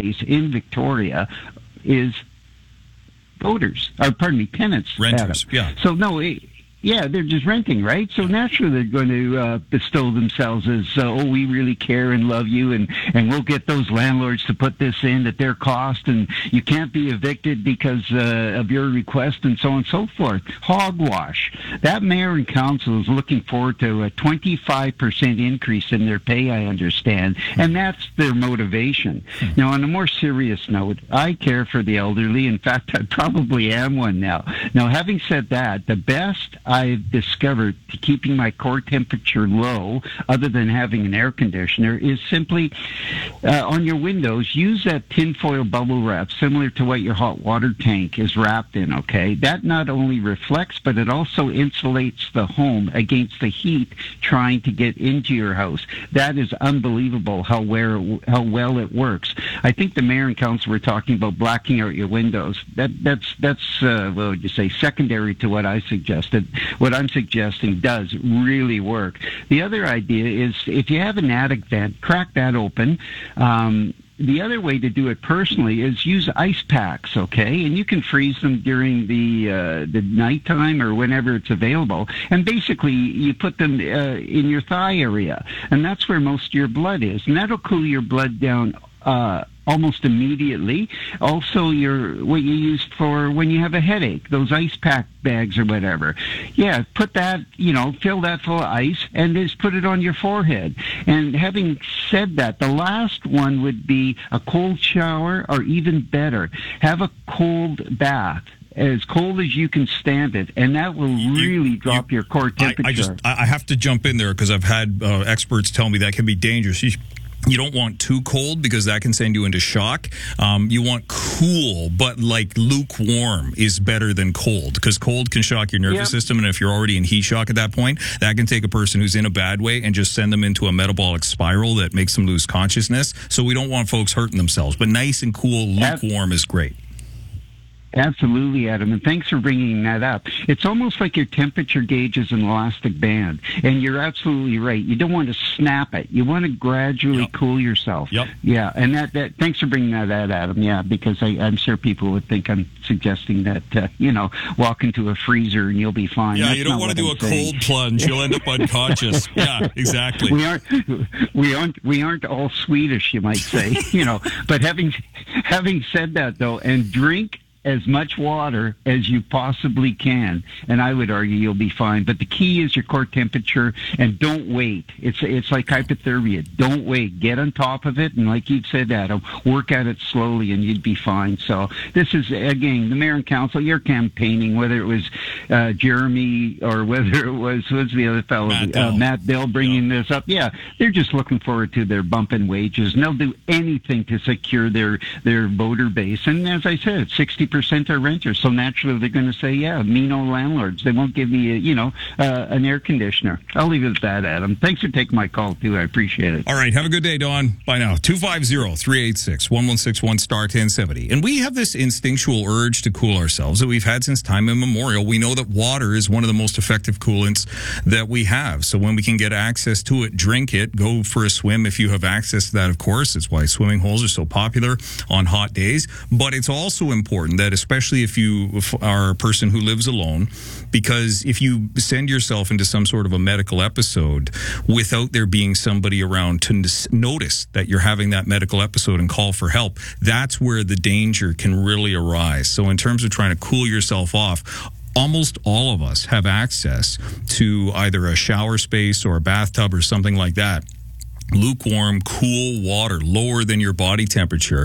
base in Victoria is tenants. Renters, yeah. So they're just renting, right? So naturally they're going to bestow themselves as, we really care and love you, and we'll get those landlords to put this in at their cost, and you can't be evicted because of your request, and so on and so forth. Hogwash. That mayor and council is looking forward to a 25% increase in their pay, I understand, and that's their motivation. Now, on a more serious note, I care for the elderly. In fact, I probably am one now. Now, having said that, the best I've discovered to keeping my core temperature low, other than having an air conditioner, is simply on your windows, use that tinfoil bubble wrap, similar to what your hot water tank is wrapped in, okay? That not only reflects, but it also insulates the home against the heat trying to get into your house. That is unbelievable how well it works. I think the mayor and council were talking about blacking out your windows. That's what would you say, secondary to what I suggested. What I'm suggesting does really work. The other idea is if you have an attic vent, crack that open. The other way to do it personally is use ice packs, okay? And you can freeze them during the nighttime or whenever it's available. And basically, you put them in your thigh area, and that's where most of your blood is. And that'll cool your blood down almost immediately. Also, what you use for when you have a headache, those ice pack bags or whatever. Yeah, put that, fill that full of ice and just put it on your forehead. And having said that, the last one would be a cold shower, or even better, have a cold bath. As cold as you can stand it, and that will really drop your core temperature. I have to jump in there because I've had experts tell me that can be dangerous. You don't want too cold because that can send you into shock. You want cool, but like lukewarm is better than cold, because cold can shock your nervous system. And if you're already in heat shock at that point, that can take a person who's in a bad way and just send them into a metabolic spiral that makes them lose consciousness. So we don't want folks hurting themselves. But nice and cool, lukewarm is great. Absolutely, Adam, and thanks for bringing that up. It's almost like your temperature gauge is an elastic band, and you're absolutely right. You don't want to snap it. You want to gradually cool yourself. Yep. Yeah, and that. Thanks for bringing that up, Adam. Yeah, because I'm sure people would think I'm suggesting that, walk into a freezer and you'll be fine. Yeah, That's you don't want to do a cold plunge. You'll end up unconscious. Yeah, exactly. We aren't all Swedish, you might say, But having said that, though, and drink as much water as you possibly can, and I would argue you'll be fine. But the key is your core temperature, and don't wait. It's like hypothermia. Don't wait. Get on top of it, and like you said, Adam, work at it slowly, and you'd be fine. So this is, again, the mayor and council, you're campaigning, whether it was Jeremy or whether it was, who's the other fellow, Matt Bill bringing this up. Yeah, they're just looking forward to their bump in wages, and they'll do anything to secure their voter base. And as I said, 60% are renters, so naturally they're going to say, mean old landlords. They won't give me, an air conditioner. I'll leave it at that, Adam. Thanks for taking my call, too. I appreciate it. All right. Have a good day, Don. Bye now. 250-386-1161 star 1070. And we have this instinctual urge to cool ourselves that we've had since time immemorial. We know that water is one of the most effective coolants that we have. So when we can get access to it, drink it, go for a swim if you have access to that, of course. It's why swimming holes are so popular on hot days. But it's also important that, especially if you are a person who lives alone, because if you send yourself into some sort of a medical episode without there being somebody around to notice that you're having that medical episode and call for help, that's where the danger can really arise. So in terms of trying to cool yourself off, almost all of us have access to either a shower space or a bathtub or something like that. Lukewarm, cool water, lower than your body temperature,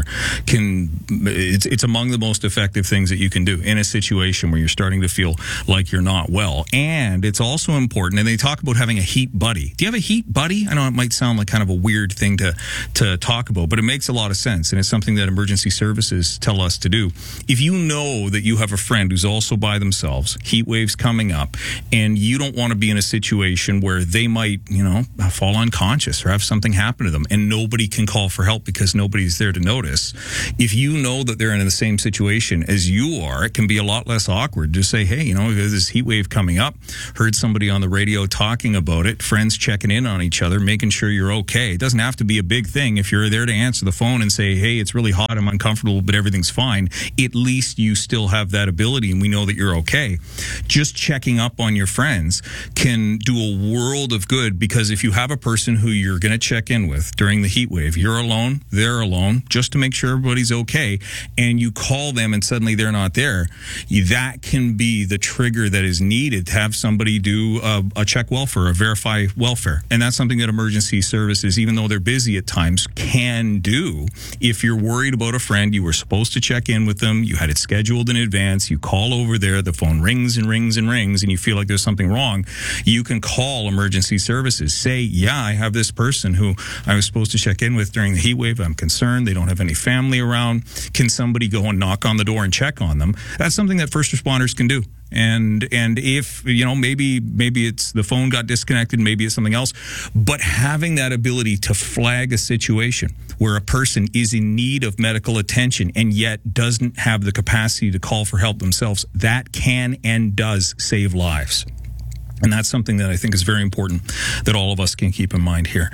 it's among the most effective things that you can do in a situation where you're starting to feel like you're not well. And it's also important, and they talk about having a heat buddy. Do you have a heat buddy? I know it might sound like kind of a weird thing to talk about, but it makes a lot of sense, and it's something that emergency services tell us to do. If you know that you have a friend who's also by themselves, heat waves coming up, and you don't want to be in a situation where they might, fall unconscious or have some something happened to them and nobody can call for help because nobody's there to notice. If you know that they're in the same situation as you are, it can be a lot less awkward to say, hey, there's this heat wave coming up. Heard somebody on the radio talking about it. Friends checking in on each other, making sure you're okay. It doesn't have to be a big thing. If you're there to answer the phone and say, hey, it's really hot, I'm uncomfortable, but everything's fine, at least you still have that ability and we know that you're okay. Just checking up on your friends can do a world of good, because if you have a person who you're going to check in with during the heat wave, you're alone, they're alone, just to make sure everybody's okay, and you call them and suddenly they're not there, that can be the trigger that is needed to have somebody do a check welfare, a verify welfare. And that's something that emergency services, even though they're busy at times, can do. If you're worried about a friend, you were supposed to check in with them, you had it scheduled in advance, you call over there, the phone rings and rings and rings, and you feel like there's something wrong, you can call emergency services. Say, yeah, I have this person who I was supposed to check in with during the heat wave. I'm concerned. They don't have any family around. Can somebody go and knock on the door and check on them? That's something that first responders can do. And if, maybe it's the phone got disconnected, maybe it's something else, but having that ability to flag a situation where a person is in need of medical attention and yet doesn't have the capacity to call for help themselves, that can and does save lives. And that's something that I think is very important that all of us can keep in mind here.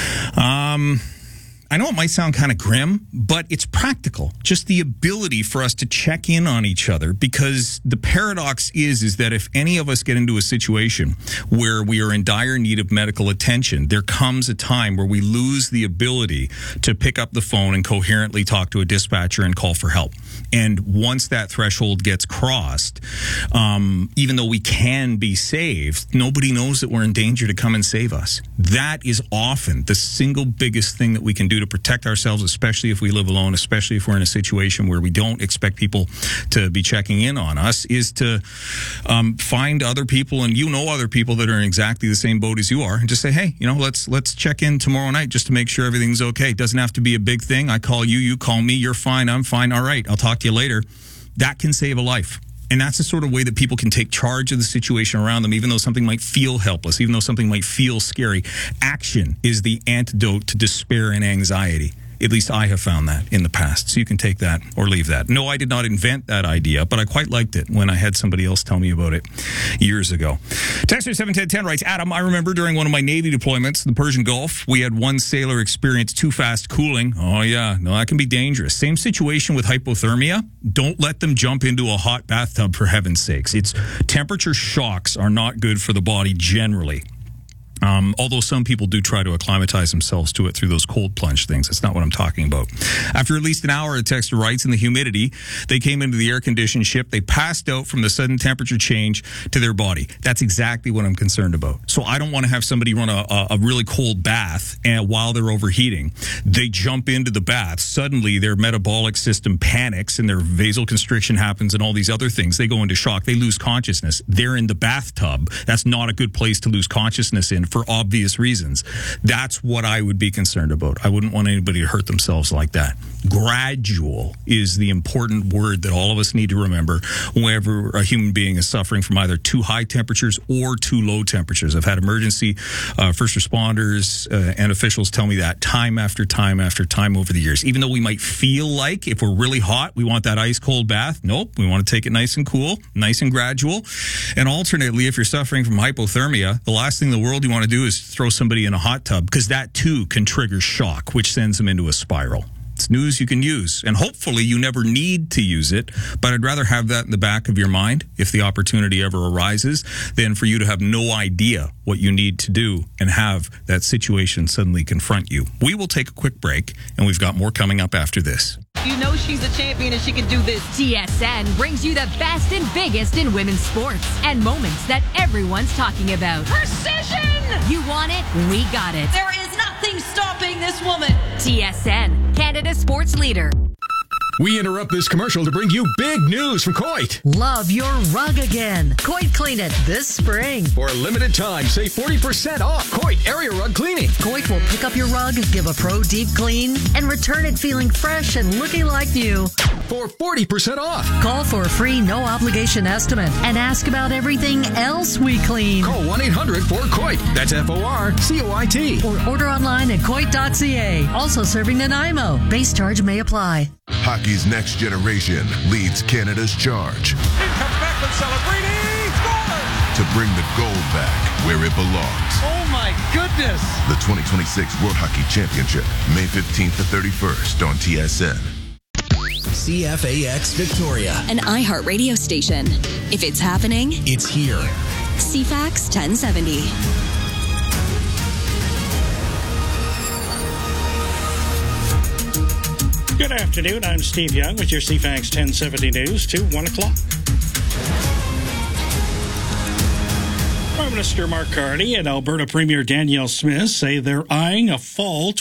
I know it might sound kind of grim, but it's practical. Just the ability for us to check in on each other, because the paradox is that if any of us get into a situation where we are in dire need of medical attention, there comes a time where we lose the ability to pick up the phone and coherently talk to a dispatcher and call for help. And once that threshold gets crossed, even though we can be saved, nobody knows that we're in danger to come and save us. That is often the single biggest thing that we can do to protect ourselves, especially if we live alone, especially if we're in a situation where we don't expect people to be checking in on us, is to find other people, and other people that are in exactly the same boat as you are, and just say, hey, let's check in tomorrow night just to make sure everything's okay. It doesn't have to be a big thing. I call you, you call me, you're fine, I'm fine, all right, I'll talk to you later. That can save a life. And that's the sort of way that people can take charge of the situation around them, even though something might feel helpless, even though something might feel scary. Action is the antidote to despair and anxiety. At least I have found that in the past. So you can take that or leave that. No, I did not invent that idea, but I quite liked it when I had somebody else tell me about it years ago. Texter 71010 writes, Adam, I remember during one of my Navy deployments, the Persian Gulf, we had one sailor experience too fast cooling. Oh, yeah. No, that can be dangerous. Same situation with hypothermia. Don't let them jump into a hot bathtub, for heaven's sakes. Temperature shocks are not good for the body generally. Although some people do try to acclimatize themselves to it through those cold plunge things. That's not what I'm talking about. After at least an hour, the texter writes, in the humidity, they came into the air-conditioned ship. They passed out from the sudden temperature change to their body. That's exactly what I'm concerned about. So I don't want to have somebody run a really cold bath, and while they're overheating, they jump into the bath. Suddenly, their metabolic system panics, and their vasoconstriction happens, and all these other things. They go into shock. They lose consciousness. They're in the bathtub. That's not a good place to lose consciousness in, for obvious reasons. That's what I would be concerned about. I wouldn't want anybody to hurt themselves like that. Gradual is the important word that all of us need to remember whenever a human being is suffering from either too high temperatures or too low temperatures. I've had emergency first responders and officials tell me that time after time after time over the years. Even though we might feel like if we're really hot, we want that ice cold bath. Nope. We want to take it nice and cool, nice and gradual. And alternately, if you're suffering from hypothermia, the last thing in the world you want to do is throw somebody in a hot tub, because that too can trigger shock, which sends them into a spiral. It's news you can use, and hopefully you never need to use it, but I'd rather have that in the back of your mind if the opportunity ever arises than for you to have no idea what you need to do and have that situation suddenly confront you. We will take a quick break, and we've got more coming up after this. You know she's a champion and she can do this. TSN brings you the best and biggest in women's sports and moments that everyone's talking about. Precision! You want it? We got it. There is nothing stopping this woman. TSN, Canada's sports leader. We interrupt this commercial to bring you big news from Coit. Love your rug again. Coit Clean It this spring. For a limited time, save 40% off Coit area rug cleaning. Coit will pick up your rug, give a pro deep clean, and return it feeling fresh and looking like new. For 40% off. Call for a free no-obligation estimate and ask about everything else we clean. Call 1-800-4COIT. That's FORCOIT. Or order online at Coit.ca. Also serving Nanaimo. Base charge may apply. Hockey's next generation leads Canada's charge. In comes Becklin celebrating! Scores! To bring the gold back where it belongs. Oh my goodness! The 2026 World Hockey Championship, May 15th to 31st on TSN. CFAX Victoria. An iHeartRadio station. If it's happening, it's here. CFAX 1070. Good afternoon. I'm Steve Young with your CFAX 1070 News to 1 o'clock. Prime Minister Mark Carney and Alberta Premier Danielle Smith say they're eyeing a fall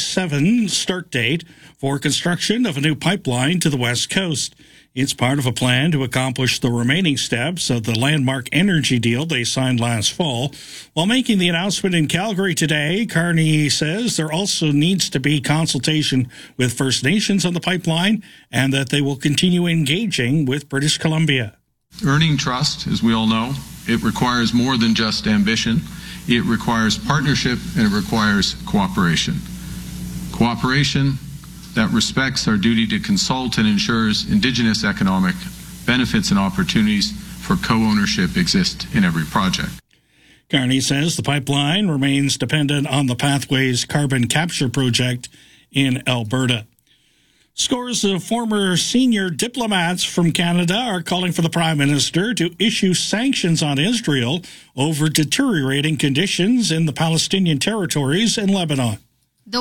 27 start date for construction of a new pipeline to the West Coast. It's part of a plan to accomplish the remaining steps of the landmark energy deal they signed last fall. While making the announcement in Calgary today, Carney says there also needs to be consultation with First Nations on the pipeline and that they will continue engaging with British Columbia. Earning trust, as we all know, it requires more than just ambition. It requires partnership and it requires cooperation. Cooperation that respects our duty to consult and ensures Indigenous economic benefits and opportunities for co-ownership exist in every project. Carney says the pipeline remains dependent on the Pathways carbon capture project in Alberta. Scores of former senior diplomats from Canada are calling for the Prime Minister to issue sanctions on Israel over deteriorating conditions in the Palestinian territories in Lebanon. The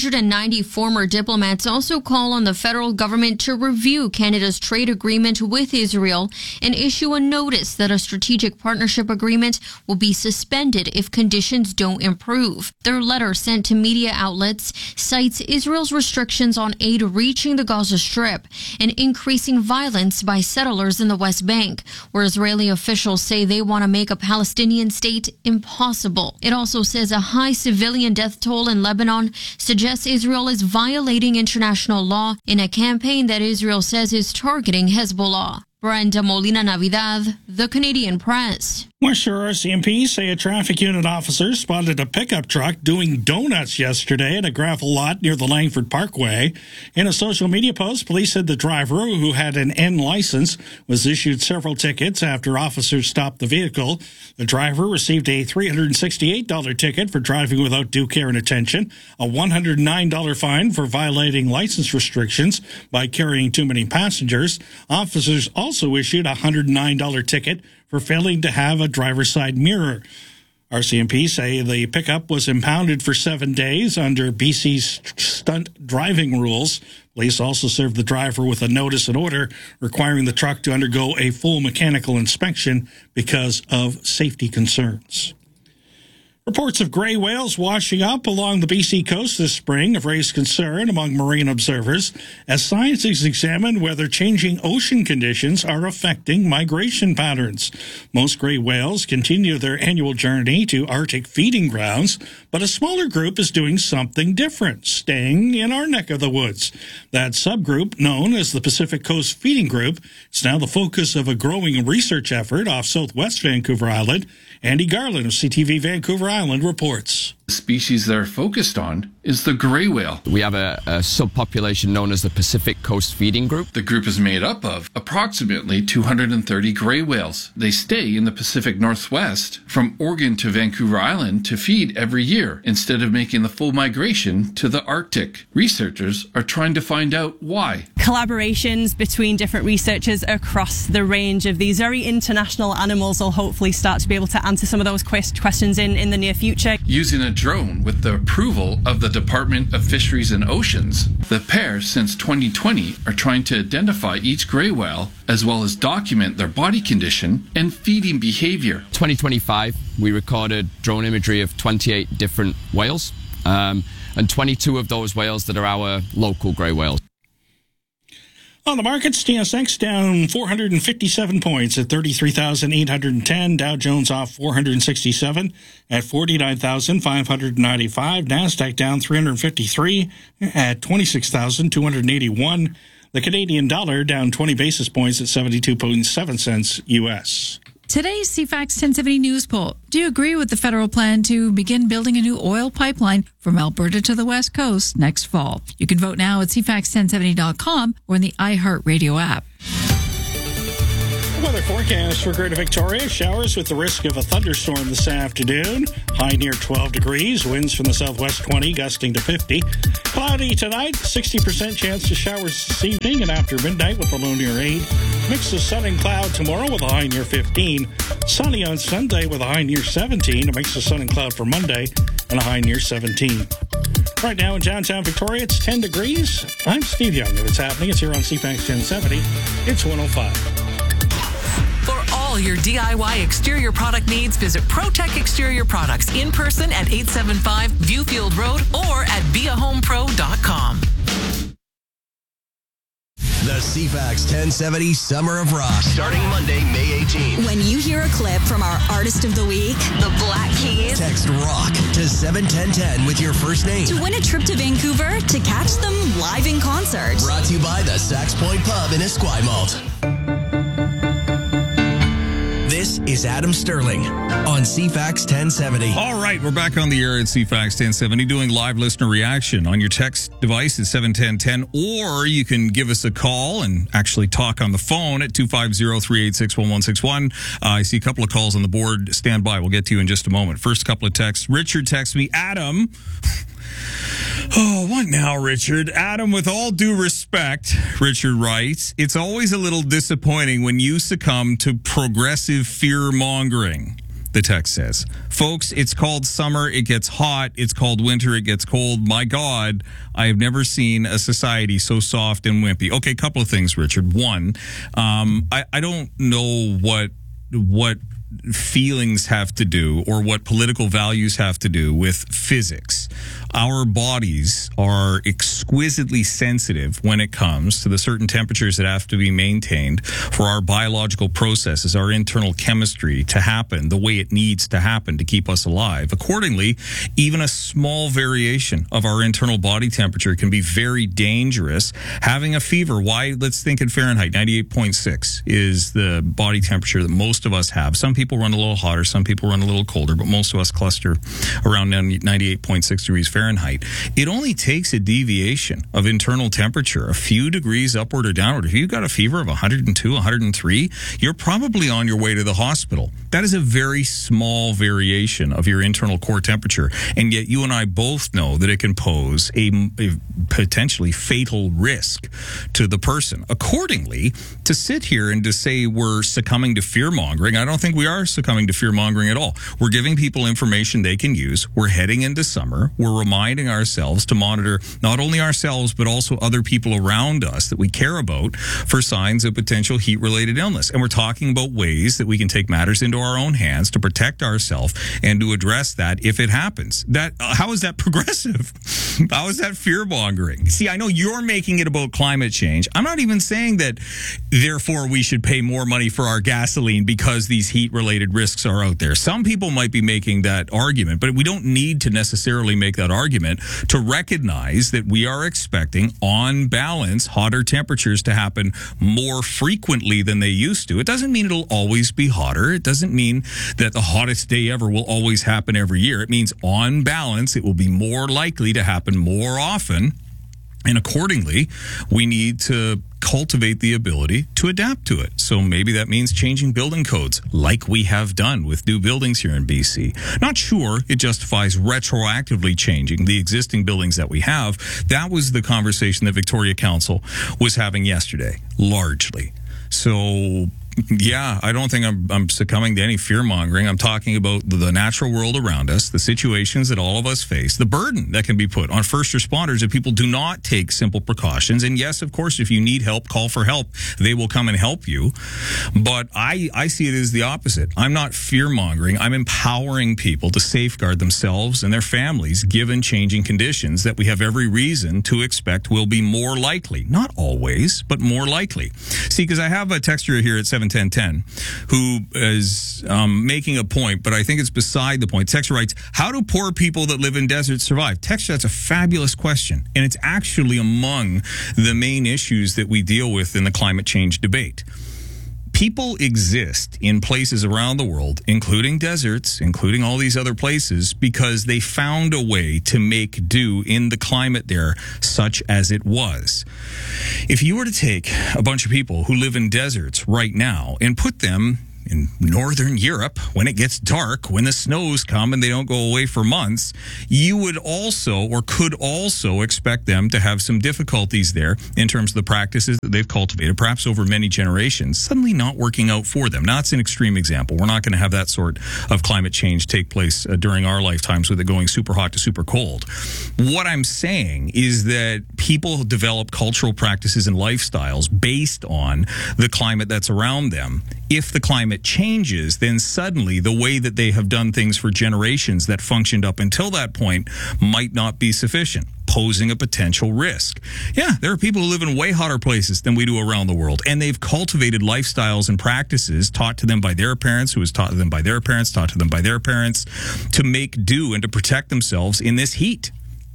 190 former diplomats also call on the federal government to review Canada's trade agreement with Israel and issue a notice that a strategic partnership agreement will be suspended if conditions don't improve. Their letter sent to media outlets cites Israel's restrictions on aid reaching the Gaza Strip and increasing violence by settlers in the West Bank, where Israeli officials say they want to make a Palestinian state impossible. It also says a high civilian death toll in Lebanon suggests Israel is violating international law in a campaign that Israel says is targeting Hezbollah. Brenda Molina Navidad, The Canadian Press. West Shore RCMP say a traffic unit officer spotted a pickup truck doing donuts yesterday at a gravel lot near the Langford Parkway. In a social media post, police said the driver, who had an N license, was issued several tickets after officers stopped the vehicle. The driver received a $368 ticket for driving without due care and attention, a $109 fine for violating license restrictions by carrying too many passengers. Officers also issued a $109 ticket for failing to have a driver's side mirror. RCMP say the pickup was impounded for 7 days under BC's stunt driving rules. Police also served the driver with a notice and order requiring the truck to undergo a full mechanical inspection because of safety concerns. Reports of gray whales washing up along the BC coast this spring have raised concern among marine observers as scientists examine whether changing ocean conditions are affecting migration patterns. Most gray whales continue their annual journey to Arctic feeding grounds, but a smaller group is doing something different, staying in our neck of the woods. That subgroup, known as the Pacific Coast Feeding Group, is now the focus of a growing research effort off southwest Vancouver Island. Andy Garland of CTV Vancouver Island reports. The species they're focused on is the gray whale. We have a subpopulation known as the Pacific Coast Feeding Group. The group is made up of approximately 230 gray whales. They stay in the Pacific Northwest from Oregon to Vancouver Island to feed every year instead of making the full migration to the Arctic. Researchers are trying to find out why. Collaborations between different researchers across the range of these very international animals will hopefully start to be able to answer some of those questions in the near future. Using a drone with the approval of the Department of Fisheries and Oceans, the pair since 2020 are trying to identify each gray whale as well as document their body condition and feeding behavior. 2025, we recorded drone imagery of 28 different whales, and 22 of those whales that are our local grey whales. On the markets, TSX down 457 points at 33,810. Dow Jones off 467 at 49,595. NASDAQ down 353 at 26,281. The Canadian dollar down 20 basis points at 72.7 cents U.S. Today's CFAX 1070 News Poll. Do you agree with the federal plan to begin building a new oil pipeline from Alberta to the West Coast next fall? You can vote now at CFAX1070.com or in the iHeartRadio app. Weather forecast for Greater Victoria. Showers with the risk of a thunderstorm this afternoon. High near 12 degrees. Winds from the southwest 20, gusting to 50. Cloudy tonight. 60% chance of showers this evening and after midnight with a low near 8. Mix of sun and cloud tomorrow with a high near 15. Sunny on Sunday with a high near 17. A mix of sun and cloud for Monday and a high near 17. Right now in downtown Victoria, it's 10 degrees. I'm Steve Young. If it's happening, it's here on CFAX 1070. It's 105. For all your DIY exterior product needs, visit ProTech Exterior Products in person at 875 Viewfield Road or at beahomepro.com. The CFAX 1070 Summer of Rock, starting Monday, May 18th. When you hear a clip from our Artist of the Week, the Black Keys, text ROCK to 71010 with your first name to win a trip to Vancouver to catch them live in concert. Brought to you by the Sax Point Pub in Esquimalt. This is Adam Sterling on CFAX 1070. All right, we're back on the air at CFAX 1070 doing live listener reaction on your text device at 71010, or you can give us a call and actually talk on the phone at 250-386-1161. I see a couple of calls on the board. Stand by. We'll get to you in just a moment. First couple of texts. Richard texts me, Adam. Oh, what now, Richard? Adam, with all due respect, Richard writes, it's always a little disappointing when you succumb to progressive fear-mongering, the text says. Folks, it's called summer, it gets hot. It's called winter, it gets cold. My God, I have never seen a society so soft and wimpy. Okay, couple of things, Richard. One, I don't know what feelings have to do or what political values have to do with physics. Our bodies are exquisitely sensitive when it comes to the certain temperatures that have to be maintained for our biological processes, our internal chemistry to happen the way it needs to happen to keep us alive. Accordingly, even a small variation of our internal body temperature can be very dangerous. Having a fever, why? Let's think in Fahrenheit. 98.6 is the body temperature that most of us have. Some people run a little hotter, some people run a little colder, but most of us cluster around 98.6 degrees Fahrenheit. It only takes a deviation of internal temperature, a few degrees upward or downward. If you've got a fever of 102, 103, you're probably on your way to the hospital. That is a very small variation of your internal core temperature, and yet you and I both know that it can pose a potentially fatal risk to the person. Accordingly, to sit here and to say we're succumbing to fear-mongering, I don't think we are succumbing to fear-mongering at all. We're giving people information they can use. We're heading into summer. We're reminding ourselves to monitor not only ourselves, but also other people around us that we care about for signs of potential heat-related illness. And we're talking about ways that we can take matters into our own hands to protect ourselves and to address that if it happens. That how is that progressive? How is that fear-mongering? See, I know you're making it about climate change. I'm not even saying that, therefore, we should pay more money for our gasoline because these heat-related risks are out there. Some people might be making that argument, but we don't need to necessarily make that argument to recognize that we are expecting, on balance, hotter temperatures to happen more frequently than they used to. It doesn't mean it'll always be hotter. It doesn't mean that the hottest day ever will always happen every year. It means, on balance, it will be more likely to happen more often. And accordingly, we need to cultivate the ability to adapt to it. So maybe that means changing building codes like we have done with new buildings here in BC. Not sure it justifies retroactively changing the existing buildings that we have. That was the conversation that Victoria Council was having yesterday, largely. So Yeah, I don't think I'm succumbing to any fear-mongering. I'm talking about the natural world around us, the situations that all of us face, the burden that can be put on first responders if people do not take simple precautions. And yes, of course, if you need help, call for help. They will come and help you. But I see it as the opposite. I'm not fear-mongering. I'm empowering people to safeguard themselves and their families given changing conditions that we have every reason to expect will be more likely. Not always, but more likely. See, because I have a texter here at 71010 who is making a point, but I think it's beside the point. Texter writes, how do poor people that live in deserts survive? Texter, that's a fabulous question. And it's actually among the main issues that we deal with in the climate change debate. People exist in places around the world, including deserts, including all these other places, because they found a way to make do in the climate there, such as it was. If you were to take a bunch of people who live in deserts right now and put them in northern Europe, when it gets dark, when the snows come and they don't go away for months, you would also or could also expect them to have some difficulties there in terms of the practices that they've cultivated, perhaps over many generations, suddenly not working out for them. Now, it's an extreme example. We're not going to have that sort of climate change take place during our lifetimes with it going super hot to super cold. What I'm saying is that people develop cultural practices and lifestyles based on the climate that's around them. If the climate changes, then suddenly the way that they have done things for generations that functioned up until that point might not be sufficient, posing a potential risk. Yeah, there are people who live in way hotter places than we do around the world, and they've cultivated lifestyles and practices taught to them by their parents, who was taught to them by their parents, taught to them by their parents, to make do and to protect themselves in this heat.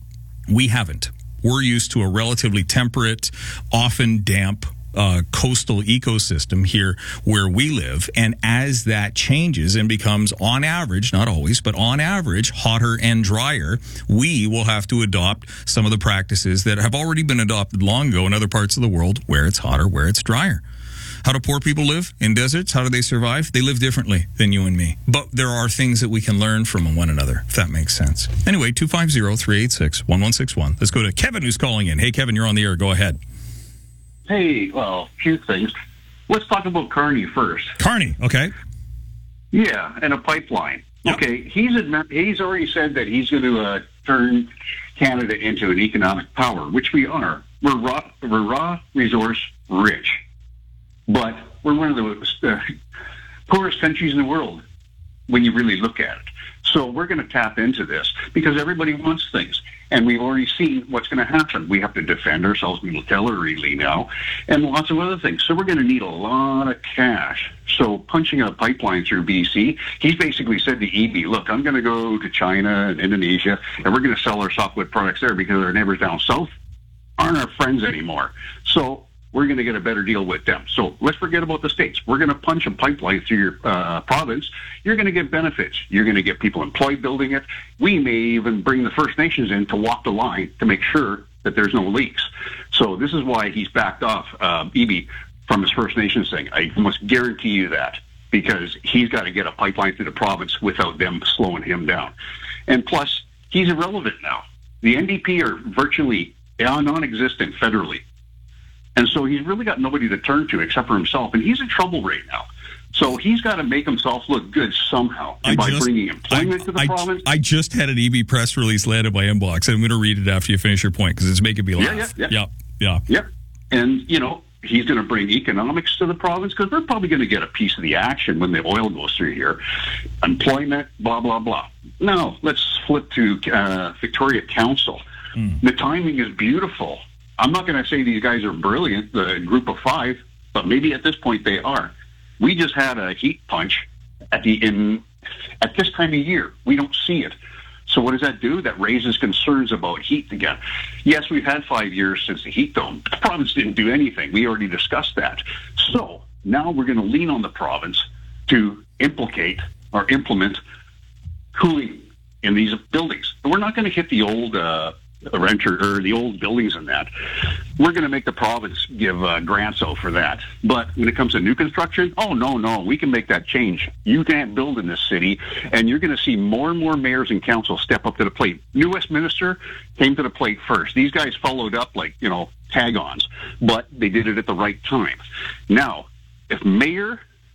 We haven't. We're used to a relatively temperate, often damp, coastal ecosystem here where we live, and as that changes and becomes, on average, not always, but on average, hotter and drier, we will have to adopt some of the practices that have already been adopted long ago in other parts of the world where it's hotter, where it's drier. How do poor people live in deserts? How do they survive? They live differently than you and me. But there are things that we can learn from one another, if that makes sense. Anyway, 250-386-1161. Let's go to Kevin, who's calling in. Hey, Kevin, you're on the air. Go ahead. Hey, well, a few things. Let's talk about Carney first. Carney, okay. Yeah, and a pipeline. Yep. Okay, he's already said that he's going to turn Canada into an economic power, which we are. We're raw resource rich, but we're one of the poorest countries in the world when you really look at it. So we're going to tap into this because everybody wants things. And we've already seen what's going to happen. We have to defend ourselves militarily now and lots of other things. So we're going to need a lot of cash. So punching a pipeline through BC, he's basically said to EB, look, I'm going to go to China and Indonesia, and we're going to sell our softwood products there because our neighbors down south aren't our friends anymore. So we're going to get a better deal with them. So let's forget about the States. We're going to punch a pipeline through your province. You're going to get benefits. You're going to get people employed building it. We may even bring the First Nations in to walk the line to make sure that there's no leaks. So this is why he's backed off, EB, from his First Nations thing. I must guarantee you that, because he's got to get a pipeline through the province without them slowing him down. And plus, he's irrelevant now. The NDP are virtually non-existent federally. And so he's really got nobody to turn to except for himself. And he's in trouble right now. So he's got to make himself look good somehow. And by bringing employment to the province. I just had an EB press release landed by inbox. I'm going to read it after you finish your point because it's making me laugh. Yeah. Yep. And, you know, he's going to bring economics to the province because they're probably going to get a piece of the action when the oil goes through here. Employment, blah, blah, blah. Now, let's flip to Victoria Council. The timing is beautiful. I'm not going to say these guys are brilliant, the group of five, but maybe at this point they are. We just had a heat punch at this time of year. We don't see it. So what does that do? That raises concerns about heat again. Yes, we've had 5 years since the heat dome. The province didn't do anything. We already discussed that. So now we're going to lean on the province to implement cooling in these buildings. And we're not going to hit the old renter or the old buildings and that. We're going to make the province give grants out for that. But when it comes to new construction, no, we can make that change. You can't build in this city, and you're going to see more and more mayors and councils step up to the plate. New Westminster came to the plate first. These guys followed up like, tag-ons, but they did it at the right time. Now, if Mayor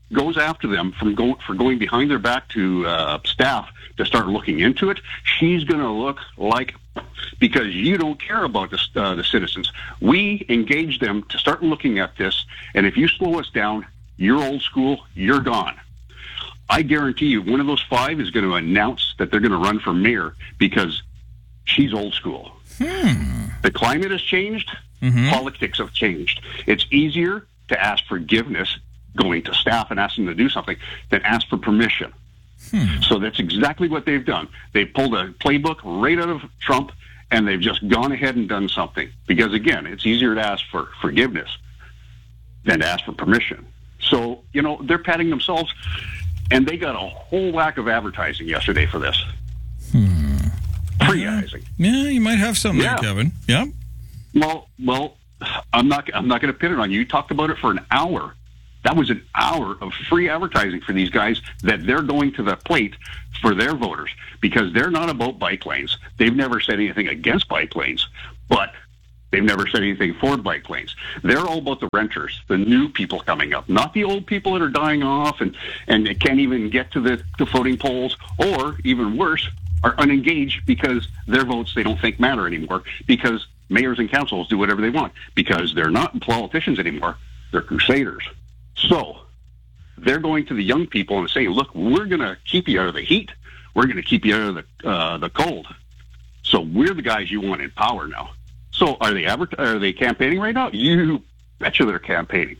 goes after them for going behind their back to staff to start looking into it, she's going to look like, because you don't care about the citizens. We engage them to start looking at this, and if you slow us down, you're old school, you're gone. I guarantee you one of those 5 is going to announce that they're going to run for mayor because she's old school. The climate has changed. Politics have changed. It's easier to ask forgiveness going to staff and ask them to do something than ask for permission. So that's exactly what they've done. They pulled a playbook right out of Trump, and they've just gone ahead and done something. Because, again, it's easier to ask for forgiveness than to ask for permission. So, they're patting themselves, and they got a whole whack of advertising yesterday for this. Pre-advertising. Yeah, you might have something there, Kevin. Yeah. Well, I'm not going to pin it on you. You talked about it for an hour. That was an hour of free advertising for these guys that they're going to the plate for their voters, because they're not about bike lanes. They've never said anything against bike lanes, but they've never said anything for bike lanes. They're all about the renters, the new people coming up, not the old people that are dying off and can't even get to the voting polls, or even worse, are unengaged because their votes they don't think matter anymore, because mayors and councils do whatever they want, because they're not politicians anymore. They're crusaders. So they're going to the young people and saying, look, we're going to keep you out of the heat. We're going to keep you out of the cold. So we're the guys you want in power now. So are they campaigning right now? You betcha they're campaigning.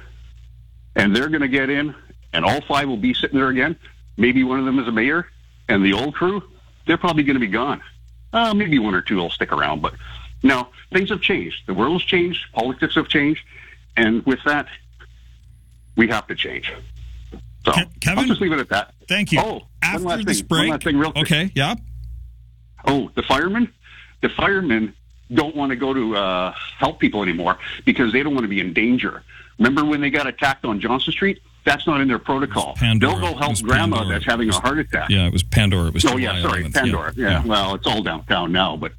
And they're going to get in, and all 5 will be sitting there again. Maybe one of them is a mayor, and the old crew, they're probably going to be gone. Maybe 1 or 2 will stick around, but no, things have changed. The world has changed. Politics have changed. And with that, we have to change. So Kevin, I'll just leave it at that. Thank you. Oh, after this break. One last thing real quick. Okay, yeah. Oh, the firemen don't want to go to help people anymore because they don't want to be in danger. Remember when they got attacked on Johnson Street? That's not in their protocol. They'll go help grandma that's having a heart attack. Yeah, it was Pandora. It was July 11th. Pandora. Yeah. Well, it's all downtown now, but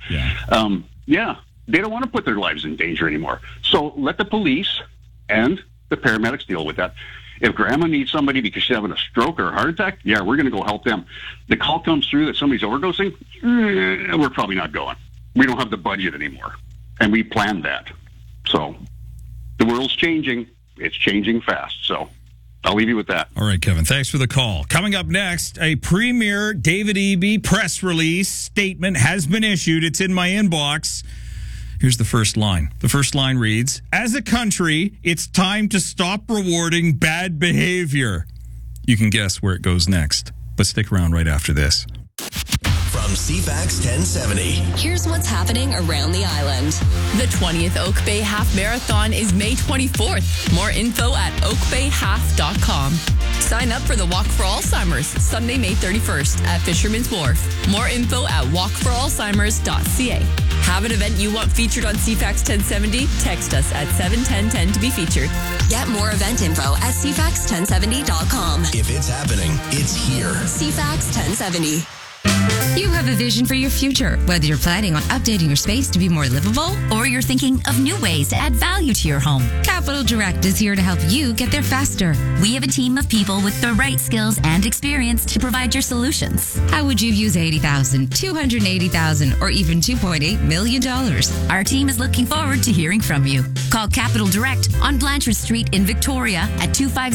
they don't want to put their lives in danger anymore. So let the police and the paramedics deal with that. If grandma needs somebody because she's having a stroke or a heart attack, we're going to go help them. The call comes through that somebody's overdosing, we're probably not going. We don't have the budget anymore, and we planned that. So the world's changing. It's changing fast. So I'll leave you with that. All right, Kevin. Thanks for the call. Coming up next, a Premier David Eby press release statement has been issued. It's in my inbox. Here's the first line. The first line reads, as a country, it's time to stop rewarding bad behavior. You can guess where it goes next, but stick around right after this. From CFAX 1070. Here's what's happening around the island. The 20th Oak Bay Half Marathon is May 24th. More info at oakbayhalf.com. Sign up for the Walk for Alzheimer's, Sunday, May 31st at Fisherman's Wharf. More info at walkforalzheimers.ca. Have an event you want featured on CFAX 1070? Text us at 71010 to be featured. Get more event info at CFAX1070.com. If it's happening, it's here. CFAX 1070. You have a vision for your future, whether you're planning on updating your space to be more livable or you're thinking of new ways to add value to your home. Capital Direct is here to help you get there faster. We have a team of people with the right skills and experience to provide your solutions. How would you use $80,000, $280,000, or even $2.8 million? Our team is looking forward to hearing from you. Call Capital Direct on Blanchard Street in Victoria at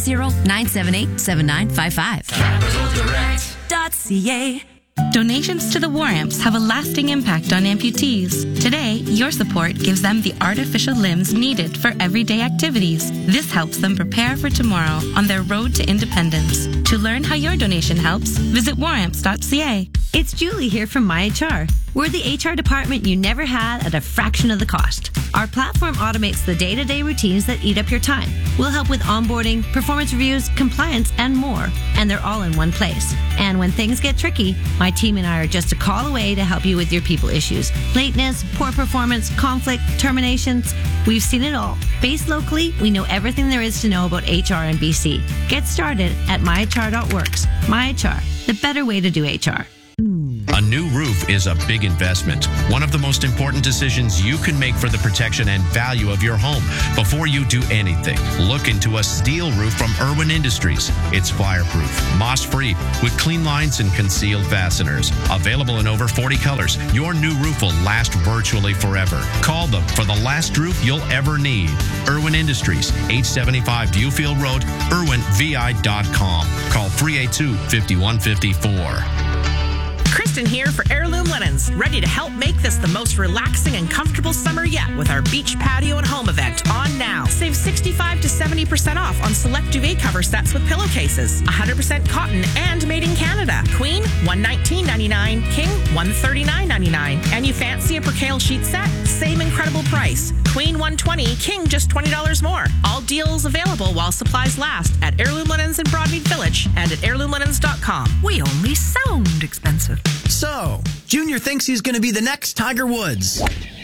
250-978-7955. CapitalDirect.ca. Donations to the War Amps have a lasting impact on amputees. Today, your support gives them the artificial limbs needed for everyday activities. This helps them prepare for tomorrow on their road to independence. To learn how your donation helps, visit waramps.ca. It's Julie here from MyHR. We're the HR department you never had at a fraction of the cost. Our platform automates the day-to-day routines that eat up your time. We'll help with onboarding, performance reviews, compliance, and more. And they're all in one place. And when things get tricky, my team and I are just a call away to help you with your people issues. Lateness, poor performance, conflict, terminations. We've seen it all. Based locally, we know everything there is to know about HR in BC. Get started at myhr.works. MyHR, the better way to do HR. A new roof is a big investment. One of the most important decisions you can make for the protection and value of your home. Before you do anything, look into a steel roof from Irwin Industries. It's fireproof, moss-free, with clean lines and concealed fasteners. Available in over 40 colors, your new roof will last virtually forever. Call them for the last roof you'll ever need. Irwin Industries, 875 Viewfield Road, IrwinVI.com. Call 382-5154. Kristen here for Heirloom Linens, ready to help make this the most relaxing and comfortable summer yet with our beach patio and home event on now. Save 65 to 70% off on select duvet cover sets with pillowcases. 100% cotton and made in Canada. Queen, $119.99. King, $139.99. And you fancy a percale sheet set? Same incredible price. Queen, $120. King, just $20 more. All deals available while supplies last at Heirloom Linens in Broadmead Village and at heirloomlinens.com. We only sound expensive. So, Junior thinks he's going to be the next Tiger Woods.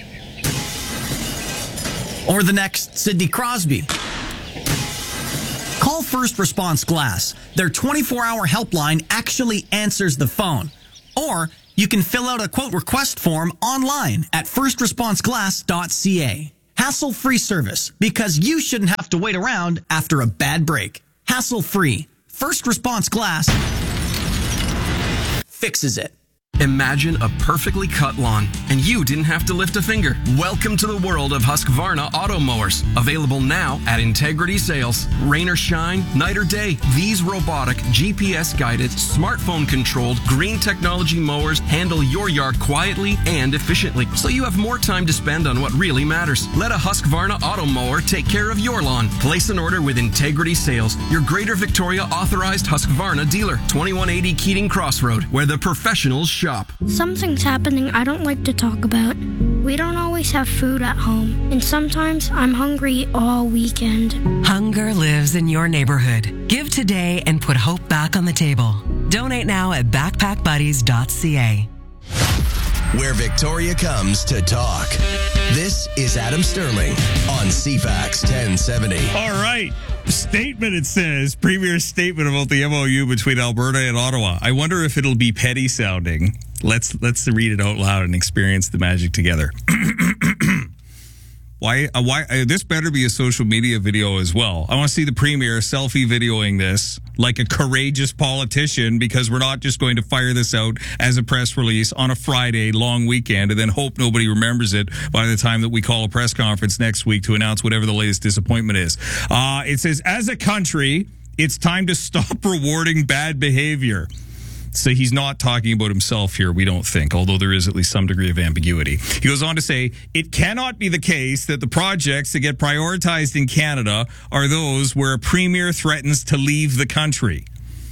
Or the next Sidney Crosby. Call First Response Glass. Their 24-hour helpline actually answers the phone. Or you can fill out a quote request form online at firstresponseglass.ca. Hassle-free service, because you shouldn't have to wait around after a bad break. Hassle-free. First Response Glass fixes it. Imagine a perfectly cut lawn, and you didn't have to lift a finger. Welcome to the world of Husqvarna auto mowers. Available now at Integrity Sales. Rain or shine, night or day, these robotic, GPS-guided, smartphone-controlled, green technology mowers handle your yard quietly and efficiently, so you have more time to spend on what really matters. Let a Husqvarna auto mower take care of your lawn. Place an order with Integrity Sales, your Greater Victoria authorized Husqvarna dealer. 2180 Keating Crossroad, where the professionals shop. Something's happening I don't like to talk about. We don't always have food at home, and sometimes I'm hungry all weekend. Hunger lives in your neighborhood. Give today and put hope back on the table. Donate now at backpackbuddies.ca. Where Victoria comes to talk. This is Adam Sterling on CFAX 1070. All right. Statement, it says, Premier's statement about the MOU between Alberta and Ottawa. I wonder if it'll be petty sounding. Let's read it out loud and experience the magic together. Why? This better be a social media video as well. I want to see the Premier selfie videoing this like a courageous politician, because we're not just going to fire this out as a press release on a Friday long weekend and then hope nobody remembers it by the time that we call a press conference next week to announce whatever the latest disappointment is. It says, as a country, it's time to stop rewarding bad behavior. So he's not talking about himself here, we don't think, although there is at least some degree of ambiguity. He goes on to say, it cannot be the case that the projects that get prioritized in Canada are those where a premier threatens to leave the country.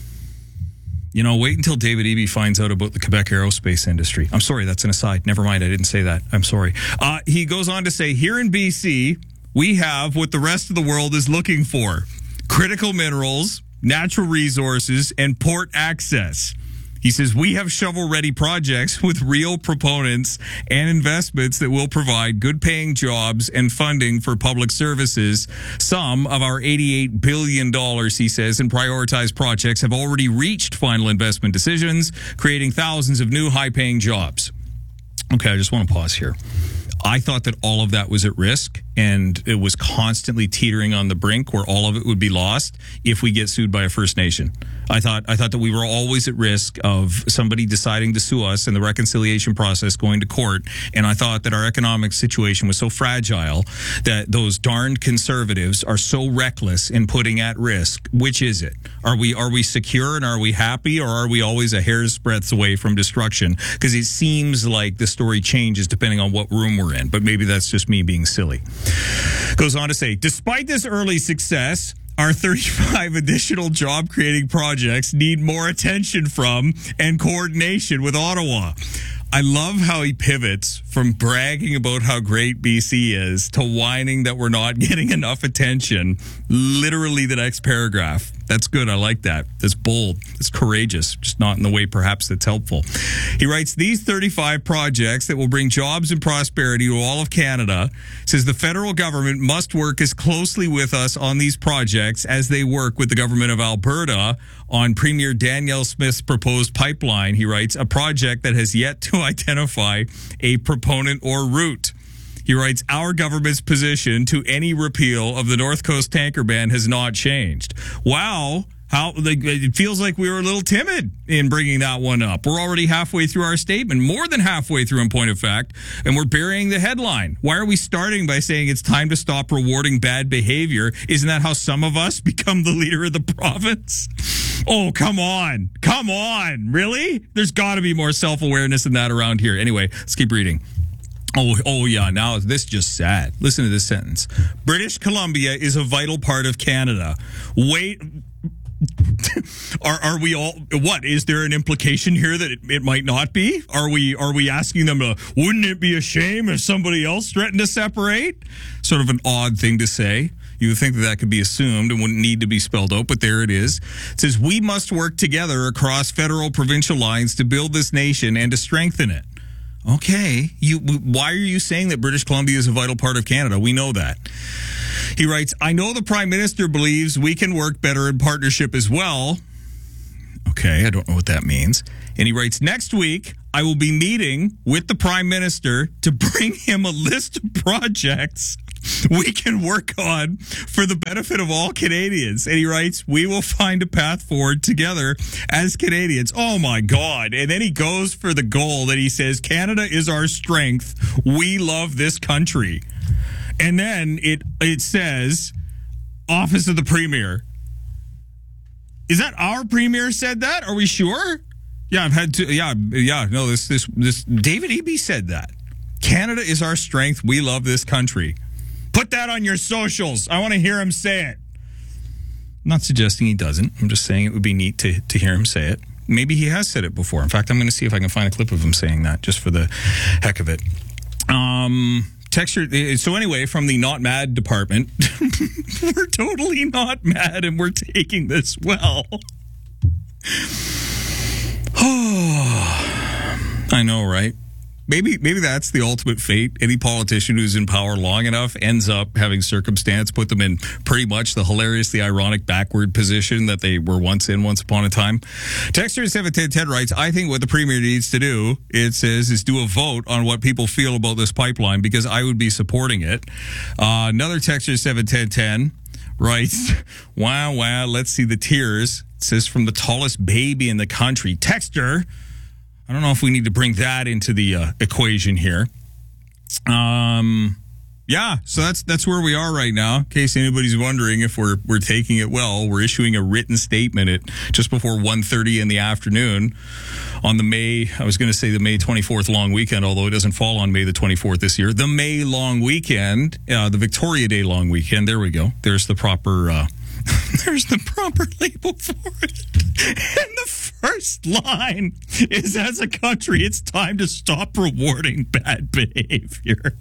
You know, wait until David Eby finds out about the Quebec aerospace industry. I'm sorry, that's an aside. Never mind, I didn't say that. I'm sorry. He goes on to say, here in BC, we have what the rest of the world is looking for: critical minerals, natural resources, and port access. He says, we have shovel-ready projects with real proponents and investments that will provide good-paying jobs and funding for public services. Some of our $88 billion, he says, in prioritized projects have already reached final investment decisions, creating thousands of new high-paying jobs. Okay, I just want to pause here. I thought that all of that was at risk, and it was constantly teetering on the brink where all of it would be lost if we get sued by a First Nation. I thought that we were always at risk of somebody deciding to sue us and the reconciliation process going to court. And I thought that our economic situation was so fragile that those darned conservatives are so reckless in putting at risk. Which is it? Are we secure and are we happy, or are we always a hair's breadth away from destruction? Because it seems like the story changes depending on what room we're in. But maybe that's just me being silly. Goes on to say, despite this early success, our 35 additional job-creating projects need more attention from and coordination with Ottawa. I love how he pivots from bragging about how great BC is to whining that we're not getting enough attention. Literally the next paragraph. That's good. I like that. That's bold. It's courageous, just not in the way perhaps that's helpful. He writes, these 35 projects that will bring jobs and prosperity to all of Canada, says the federal government must work as closely with us on these projects as they work with the government of Alberta on Premier Danielle Smith's proposed pipeline. He writes, a project that has yet to identify a proponent or route. He writes, our government's position to any repeal of the North Coast tanker ban has not changed. Wow. It feels like we were a little timid in bringing that one up. We're already halfway through our statement, more than halfway through in point of fact, and we're burying the headline. Why are we starting by saying it's time to stop rewarding bad behavior? Isn't that how some of us become the leader of the province? Oh, come on. Come on. Really? There's got to be more self-awareness than that around here. Anyway, let's keep reading. Oh, yeah. Now, this just sad. Listen to this sentence. British Columbia is a vital part of Canada. Wait... Are we all, what, is there an implication here that it might not be? Are we asking them to, wouldn't it be a shame if somebody else threatened to separate? Sort of an odd thing to say. You would think that could be assumed and wouldn't need to be spelled out, but there it is. It says, we must work together across federal provincial lines to build this nation and to strengthen it. Okay, why are you saying that British Columbia is a vital part of Canada? We know that. He writes, I know the Prime Minister believes we can work better in partnership as well. Okay, I don't know what that means. And he writes, next week, I will be meeting with the Prime Minister to bring him a list of projects we can work on for the benefit of all Canadians. And he writes, we will find a path forward together as Canadians. Oh, my God. And then he goes for the goal that he says, Canada is our strength. We love this country. And then it says, Office of the Premier. Is that our Premier said that? Are we sure? Yeah, I've had to. Yeah. No, this David Eby said that. Canada is our strength. We love this country. Put that on your socials. I want to hear him say it. I'm not suggesting he doesn't. I'm just saying it would be neat to hear him say it. Maybe he has said it before. In fact, I'm going to see if I can find a clip of him saying that just for the heck of it. Texture. So anyway, from the Not Mad department, we're totally not mad and we're taking this well. Oh, I know, right? Maybe that's the ultimate fate. Any politician who's in power long enough ends up having circumstance put them in pretty much the hilariously ironic backward position that they were once upon a time. Texter 71010 writes, I think what the Premier needs to do, it says, is do a vote on what people feel about this pipeline because I would be supporting it. Another Texter 71010 writes, wow, let's see the tears. It says, from the tallest baby in the country. Texter, I don't know if we need to bring that into the equation here. Yeah, so that's where we are right now. In case anybody's wondering if we're taking it well, we're issuing a written statement at just before 1:30 in the afternoon on the May 24th long weekend, although it doesn't fall on May the 24th this year. The May long weekend, the Victoria Day long weekend. There we go. There's the proper there's the proper label for it. And the first line is, as a country, it's time to stop rewarding bad behavior.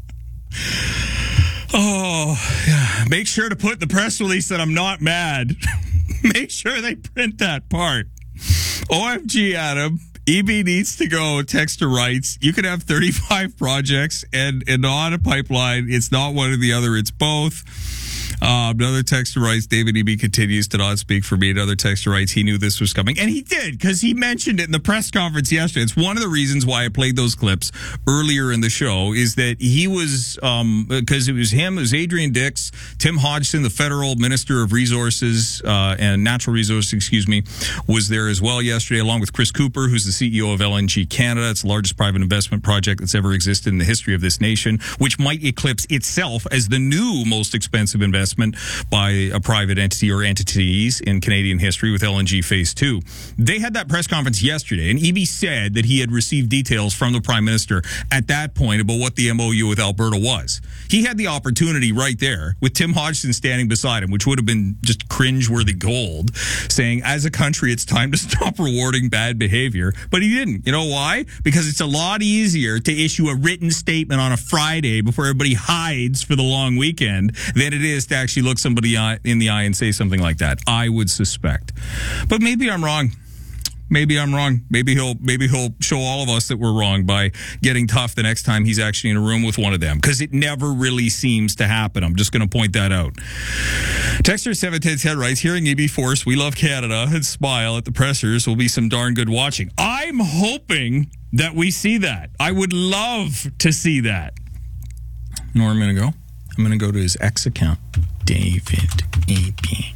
Oh, yeah. Make sure to put the press release that I'm not mad. Make sure they print that part. OMG, Adam. EB needs to go. Texter writes, you could have 35 projects and on a pipeline. It's not one or the other. It's both. Another texter writes, David Eby continues to not speak for me. Another texter writes, he knew this was coming. And he did, because he mentioned it in the press conference yesterday. It's one of the reasons why I played those clips earlier in the show, is that he was, because it was him, it was Adrian Dix, Tim Hodgson, the federal minister of resources, and natural resources, was there as well yesterday, along with Chris Cooper, who's the CEO of LNG Canada. It's the largest private investment project that's ever existed in the history of this nation, which might eclipse itself as the new most expensive investment by a private entity or entities in Canadian history with LNG Phase 2. They had that press conference yesterday, and Eby said that he had received details from the Prime Minister at that point about what the MOU with Alberta was. He had the opportunity right there with Tim Hodgson standing beside him, which would have been just cringeworthy gold, saying, as a country, it's time to stop rewarding bad behavior. But he didn't. You know why? Because it's a lot easier to issue a written statement on a Friday before everybody hides for the long weekend than it is to actually look somebody in the eye and say something like that. I would suspect. But maybe I'm wrong. Maybe I'm wrong. Maybe he'll show all of us that we're wrong by getting tough the next time he's actually in a room with one of them, because it never really seems to happen. I'm just going to point that out. Texter 710 writes, hearing AB Force, we love Canada, and smile at the pressers will be some darn good watching. I'm hoping that we see that. I would love to see that. You know where I'm going to go? I'm going to go to his X account, David AB.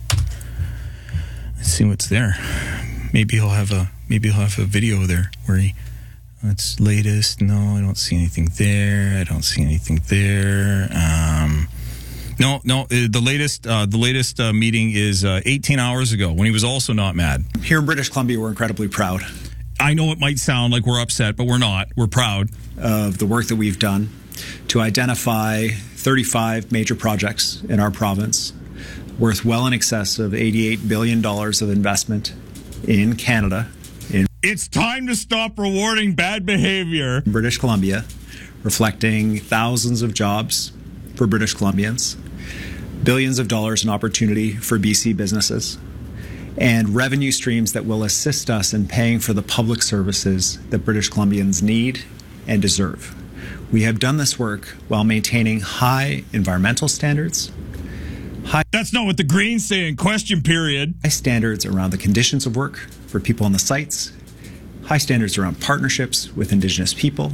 Let's see what's there. Maybe he'll have a video there where it's latest. No, I don't see anything there. I don't see anything there. No. The latest meeting is 18 hours ago when he was also not mad. Here in British Columbia, we're incredibly proud. I know it might sound like we're upset, but we're not. We're proud of the work that we've done to identify 35 major projects in our province worth well in excess of $88 billion of investment in Canada. It's time to stop rewarding bad behavior. British Columbia, reflecting thousands of jobs for British Columbians, billions of dollars in opportunity for BC businesses, and revenue streams that will assist us in paying for the public services that British Columbians need and deserve. We have done this work while maintaining high environmental standards. That's not what the Greens say in question period. High standards around the conditions of work for people on the sites. High standards around partnerships with Indigenous people.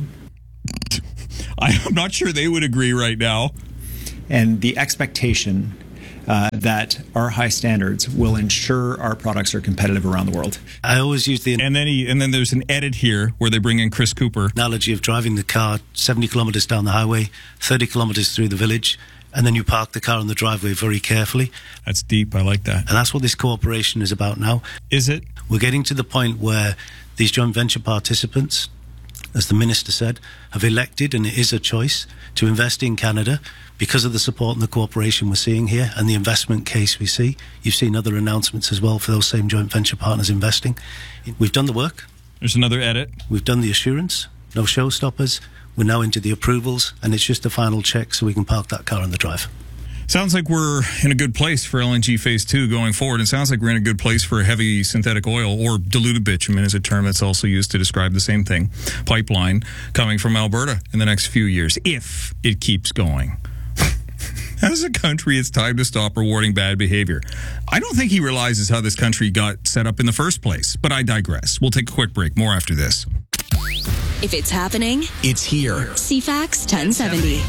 I'm not sure they would agree right now. And the expectation that our high standards will ensure our products are competitive around the world. I always use the and then there's an edit here where they bring in Chris Cooper. Analogy of driving the car 70 kilometers down the highway, 30 kilometers through the village, and then you park the car in the driveway very carefully. That's deep. I like that. And that's what this cooperation is about now. Is it? We're getting to the point where these joint venture participants, as the Minister said, have elected, and it is a choice, to invest in Canada because of the support and the cooperation we're seeing here and the investment case we see. You've seen other announcements as well for those same joint venture partners investing. We've done the work. There's another edit. We've done the assurance. No showstoppers. We're now into the approvals, and it's just a final check so we can park that car on the drive. Sounds like we're in a good place for LNG Phase 2 going forward. It sounds like we're in a good place for heavy synthetic oil, or diluted bitumen is a term that's also used to describe the same thing, pipeline coming from Alberta in the next few years, if it keeps going. As a country, it's time to stop rewarding bad behavior. I don't think he realizes how this country got set up in the first place, but I digress. We'll take a quick break. More after this. If it's happening, it's here. CFAX 1070.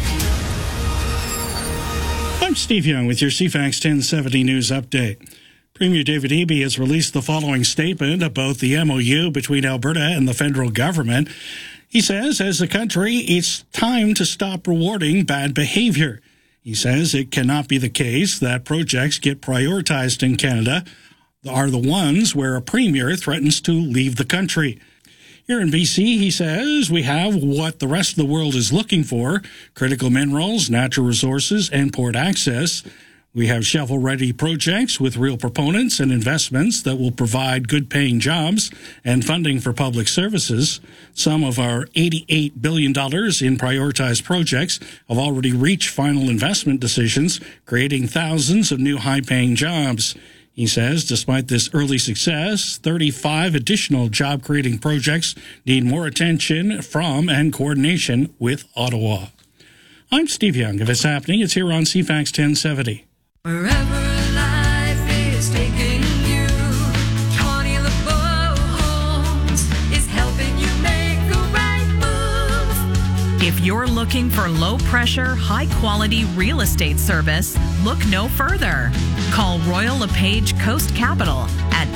I'm Steve Young with your CFAX 1070 News Update. Premier David Eby has released the following statement about the MOU between Alberta and the federal government. He says, as a country, it's time to stop rewarding bad behavior. He says it cannot be the case that projects get prioritized in Canada are the ones where a premier threatens to leave the country. Here in BC, he says, we have what the rest of the world is looking for: critical minerals, natural resources, and port access. We have shovel-ready projects with real proponents and investments that will provide good-paying jobs and funding for public services. Some of our $88 billion in prioritized projects have already reached final investment decisions, creating thousands of new high-paying jobs. He says, despite this early success, 35 additional job-creating projects need more attention from and coordination with Ottawa. I'm Steve Young. If it's happening, it's here on CFAX 1070. Wherever life is taking you, Connie LeBeau Homes is helping you make the right move. If you're looking for low-pressure, high-quality real estate service, look no further. Call Royal LePage Coast Capital at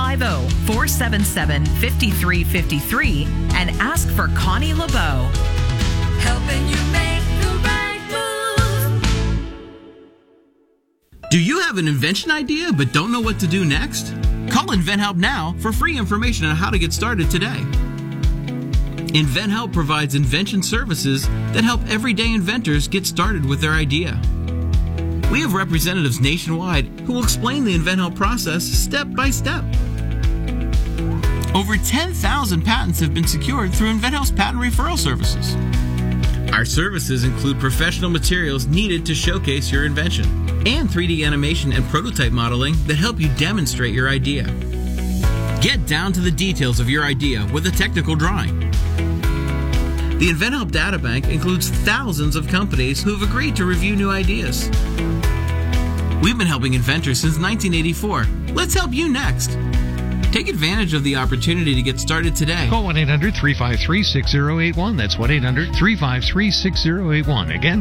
250-477-5353 and ask for Connie LeBeau. Helping you make the right move. Do you have an invention idea but don't know what to do next? Call InventHelp now for free information on how to get started today. InventHelp provides invention services that help everyday inventors get started with their idea. We have representatives nationwide who will explain the InventHelp process step by step. Over 10,000 patents have been secured through InventHelp's patent referral services. Our services include professional materials needed to showcase your invention and 3D animation and prototype modeling that help you demonstrate your idea. Get down to the details of your idea with a technical drawing. The InventHelp Data Bank includes thousands of companies who have agreed to review new ideas. We've been helping inventors since 1984. Let's help you next. Take advantage of the opportunity to get started today. Call 1-800-353-6081. That's 1-800-353-6081. Again,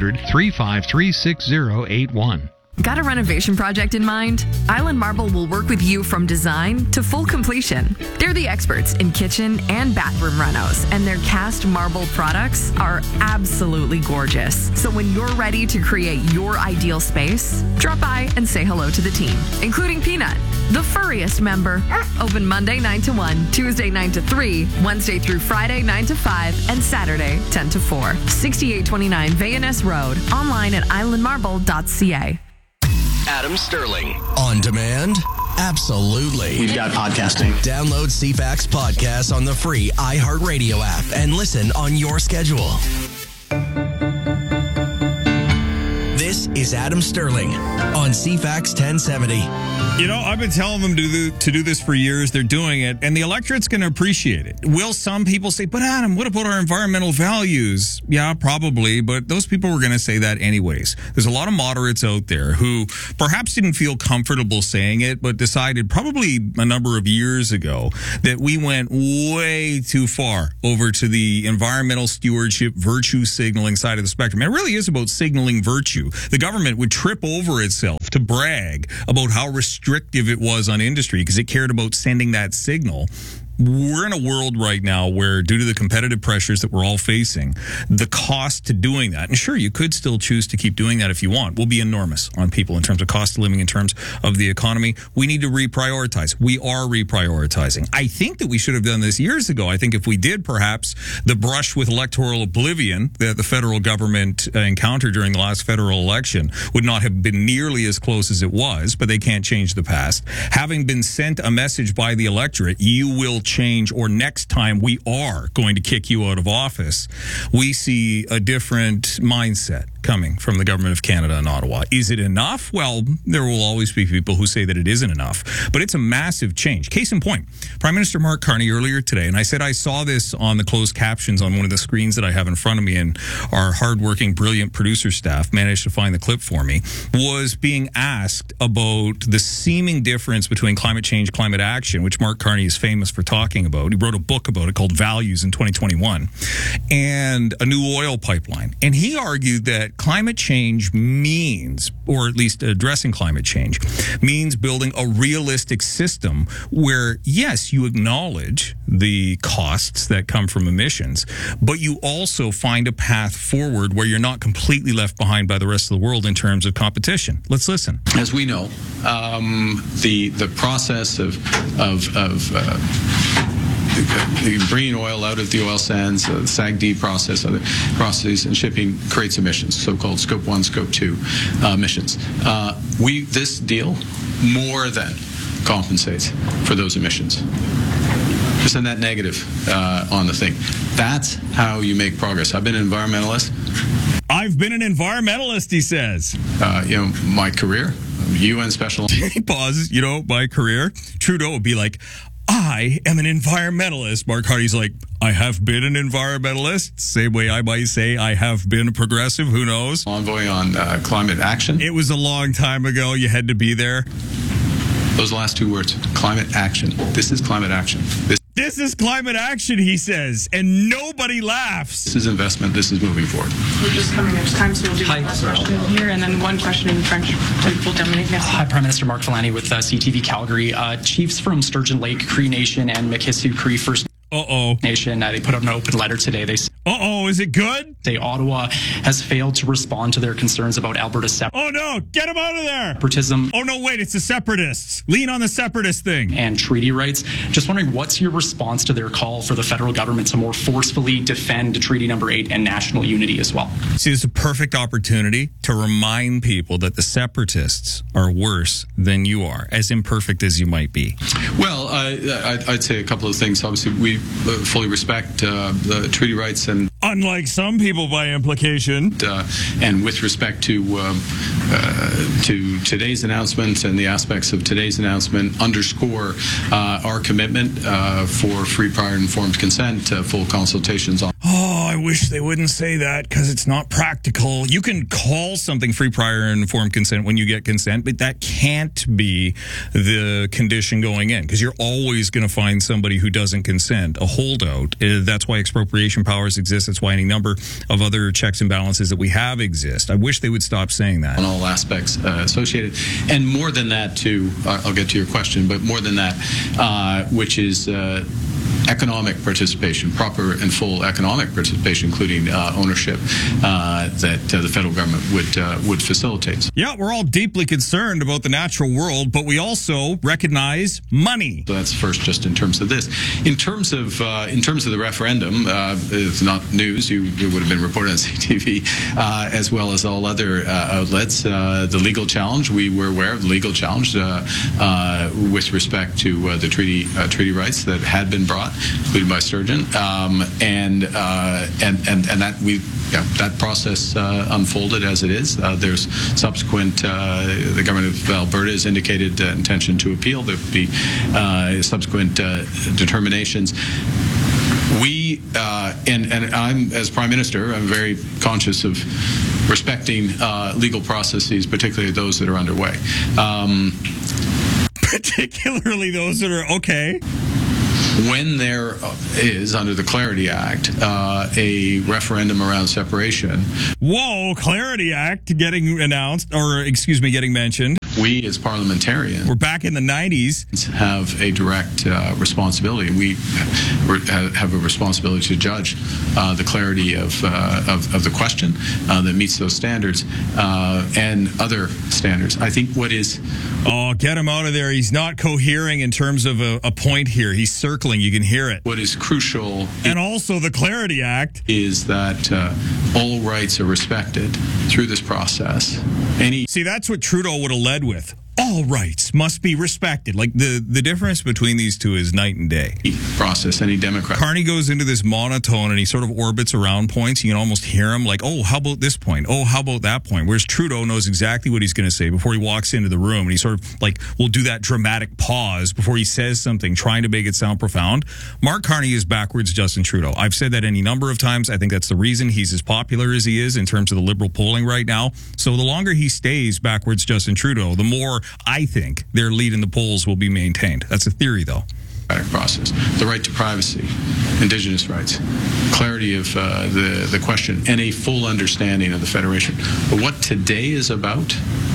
1-800-353-6081. Got a renovation project in mind? Island Marble will work with you from design to full completion. They're the experts in kitchen and bathroom renos, and their cast marble products are absolutely gorgeous. So when you're ready to create your ideal space, drop by and say hello to the team, including Peanut, the furriest member. Open Monday 9 to 1, Tuesday 9 to 3, Wednesday through Friday 9 to 5, and Saturday 10 to 4. 6829 Vayaness Road. Online at islandmarble.ca. Adam Sterling. On demand? Absolutely. We've got podcasting. Download CFAX Podcast on the free iHeartRadio app and listen on your schedule. This is Adam Sterling on CFAX 1070. You know, I've been telling them to do this for years. They're doing it, and the electorate's going to appreciate it. Will some people say, but Adam, what about our environmental values? Yeah, probably, but those people were going to say that anyways. There's a lot of moderates out there who perhaps didn't feel comfortable saying it, but decided probably a number of years ago that we went way too far over to the environmental stewardship, virtue signaling side of the spectrum. It really is about signaling virtue. The government would trip over itself to brag about how restrictive it was on industry because it cared about sending that signal. We're in a world right now where, due to the competitive pressures that we're all facing, the cost to doing that, and sure, you could still choose to keep doing that if you want, will be enormous on people in terms of cost of living, in terms of the economy. We need to reprioritize. We are reprioritizing. I think that we should have done this years ago. I think if we did, perhaps the brush with electoral oblivion that the federal government encountered during the last federal election would not have been nearly as close as it was, but they can't change the past. Having been sent a message by the electorate, you will change, or next time we are going to kick you out of office, we see a different mindset coming from the government of Canada in Ottawa. Is it enough? Well, there will always be people who say that it isn't enough, but it's a massive change. Case in point, Prime Minister Mark Carney earlier today, and I said I saw this on the closed captions on one of the screens that I have in front of me, and our hardworking, brilliant producer staff managed to find the clip for me, was being asked about the seeming difference between climate change, climate action, which Mark Carney is famous for talking about. He wrote a book about it called Values in 2021, and a new oil pipeline. And he argued that climate change means, or at least addressing climate change, means building a realistic system where, yes, you acknowledge the costs that come from emissions, but you also find a path forward where you're not completely left behind by the rest of the world in terms of competition. Let's listen. As we know, the process of bringing oil out of the oil sands, the SAGD process, other processes and shipping creates emissions, so-called Scope 1, Scope 2 emissions. This deal more than compensates for those emissions. Just a net negative on the thing. That's how you make progress. I've been an environmentalist. I've been an environmentalist, he says. My career, UN Special. He pauses, my career. Trudeau would be like, I am an environmentalist. Mark Carney's like, I have been an environmentalist. Same way I might say I have been a progressive. Who knows? Envoy on climate action. It was a long time ago. You had to be there. Those last two words, climate action. This is climate action. This is climate action, he says, and nobody laughs. This is investment. This is moving forward. We're just coming out of time, so we'll do one last question here and then one question in French. We'll dominate next. Hi, Prime Minister Mark Filani with CTV Calgary. Chiefs from Sturgeon Lake Cree Nation and Mikisew Cree First Nation, they put out an open letter today. They is it good? Ottawa has failed to respond to their concerns about Alberta's Oh no, get him out of there! Separatism. Oh no, wait, it's the separatists. Lean on the separatist thing. And treaty rights. Just wondering, what's your response to their call for the federal government to more forcefully defend Treaty Number 8 and national unity as well? See, it's a perfect opportunity to remind people that the separatists are worse than you are, as imperfect as you might be. Well, I'd say a couple of things. Obviously, we fully respect the treaty rights concerned. Unlike some people by implication. And with respect to today's announcement and the aspects of today's announcement, underscore our commitment for free, prior, and informed consent, full consultations on. Oh, I wish they wouldn't say that because it's not practical. You can call something free, prior, and informed consent when you get consent, but that can't be the condition going in because you're always going to find somebody who doesn't consent, a holdout. That's why expropriation powers exist. That's why any number of other checks and balances that we have exist. I wish they would stop saying that. On all aspects associated. And more than that, too, I'll get to your question, but more than that, which is economic participation, proper and full economic participation, including ownership, that the federal government would facilitate. Yeah, we're all deeply concerned about the natural world, but we also recognize money. So that's first, just in terms of this. In terms of the referendum, it's not news. You would have been reported on CTV, as well as all other outlets. The legal challenge, we were aware of the legal challenge with respect to the treaty rights that had been brought, including by Sturgeon, and that process unfolded as it is. There's subsequent. The government of Alberta has indicated intention to appeal. There will be subsequent determinations. We and I'm, as Prime Minister, I'm very conscious of respecting legal processes, particularly those that are underway. Particularly those that are okay. When there is, under the Clarity Act, a referendum around separation. Whoa, Clarity Act getting announced, or excuse me, getting mentioned. We, as parliamentarians, we're back in the 90s, have a direct responsibility. We have a responsibility to judge the clarity of the question that meets those standards and other standards. I think what is... Oh, get him out of there. He's not cohering in terms of a point here. He's circling. You can hear it. What is crucial... And also the Clarity Act... is that all rights are respected through this process. See, that's what Trudeau would have led with. All rights must be respected. Like the difference between these two is night and day. Process, any Democrat. Carney goes into this monotone and he sort of orbits around points. You can almost hear him like, oh, how about this point? Oh, how about that point? Whereas Trudeau knows exactly what he's going to say before he walks into the room. And he sort of like will do that dramatic pause before he says something, trying to make it sound profound. Mark Carney is backwards Justin Trudeau. I've said that any number of times. I think that's the reason he's as popular as he is in terms of the Liberal polling right now. So the longer he stays backwards Justin Trudeau, the more I think their lead in the polls will be maintained. That's a theory, though. Process, the right to privacy, Indigenous rights, clarity of the question, and a full understanding of the Federation. But what today is about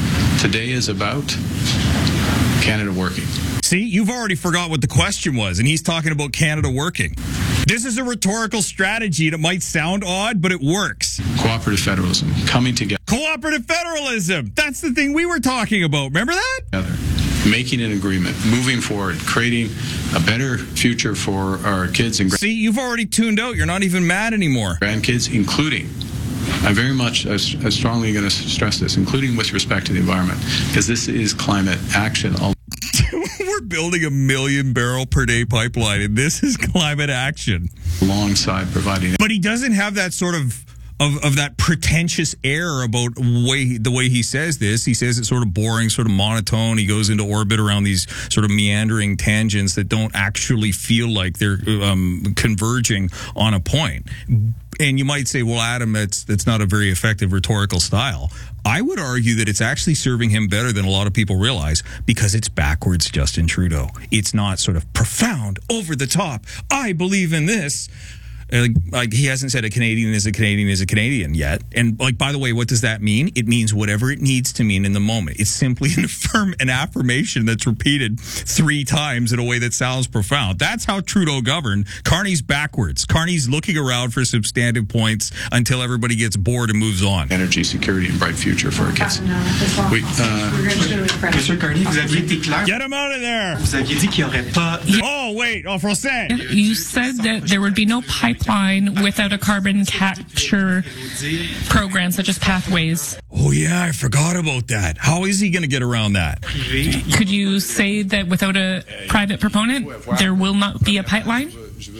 Canada working. See, you've already forgot what the question was, and he's talking about Canada working. This is a rhetorical strategy that might sound odd, but it works. Cooperative federalism, coming together. Cooperative federalism! That's the thing we were talking about. Remember that? Together. Making an agreement, moving forward, creating a better future for our kids and grandkids. See, you've already tuned out. You're not even mad anymore. Grandkids, including, I'm very much, I strongly going to stress this, including with respect to the environment, because this is climate action. We're building a 1 million barrel per day pipeline, and this is climate action. Alongside providing... But he doesn't have that sort of that pretentious air about the way he says this. He says it's sort of boring, sort of monotone. He goes into orbit around these sort of meandering tangents that don't actually feel like they're converging on a point. And you might say, well, Adam, that's not a very effective rhetorical style. I would argue that it's actually serving him better than a lot of people realize because it's backwards Justin Trudeau. It's not sort of profound, over the top. I believe in this. Like he hasn't said a Canadian is a Canadian is a Canadian yet. And like, by the way, what does that mean? It means whatever it needs to mean in the moment. It's simply an affirmation that's repeated 3 times in a way that sounds profound. That's how Trudeau governed. Carney's backwards. Carney's looking around for substantive points until everybody gets bored and moves on. Energy security and bright future for our kids. Monsieur Carney, vous aviez été clair. Get him out of there. Vous aviez dit qu'il n'y aurait pas... Oh, wait, en français. You said that there would be no pipeline without a carbon capture program such as Pathways. Oh, yeah, I forgot about that. How is he going to get around that? Could you say that without a private proponent, there will not be a pipeline?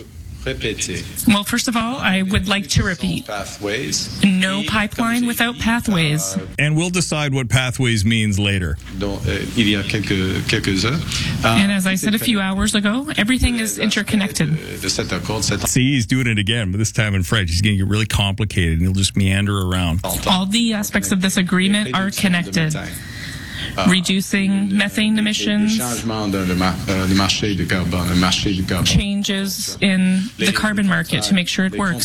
Well, first of all, I would like to repeat, no pipeline without pathways. And we'll decide what pathways means later. And as I said a few hours ago, everything is interconnected. See, he's doing it again, but this time in French. He's going to get really complicated, and he'll just meander around. All the aspects of this agreement are connected. Reducing methane emissions, changes in the carbon market to make sure it works,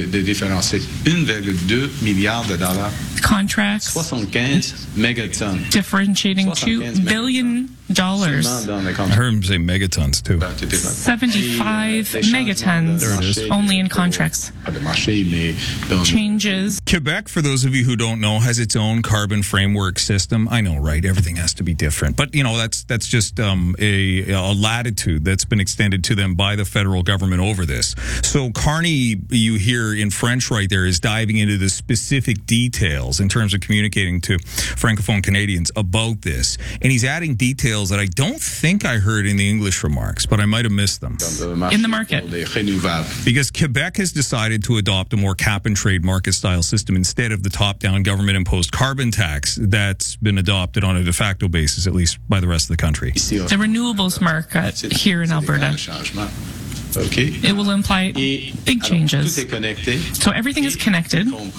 contracts differentiating $2 billion. I heard him say megatons too. 75 megatons only in contracts. Changes. Quebec, for those of you who don't know, has its own carbon framework system. I know, right? Everything has to be different, but you know that's just a latitude that's been extended to them by the federal government over this. So Carney, you hear in French right there, is diving into the specific details in terms of communicating to Francophone Canadians about this, and he's adding details that I don't think I heard in the English remarks, but I might have missed them. In the market. Because Quebec has decided to adopt a more cap-and-trade market-style system instead of the top-down government-imposed carbon tax that's been adopted on a de facto basis, at least by the rest of the country. The renewables market here in Alberta. It will imply big changes. So everything is connected. And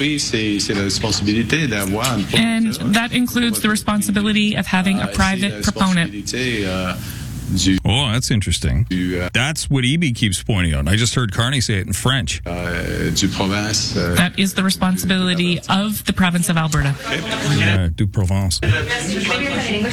that includes the responsibility of having a private proponent. Oh, that's interesting. That's what EB keeps pointing out. I just heard Carney say it in French. That is the responsibility of the province of Alberta. Du Provence.